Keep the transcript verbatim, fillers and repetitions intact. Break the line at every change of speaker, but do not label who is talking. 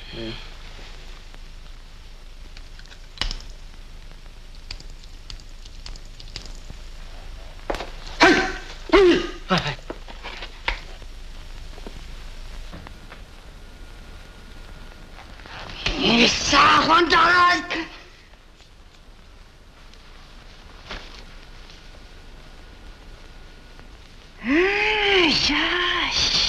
嗯。嘿，嗯，哎。你撒谎打人！哎呀！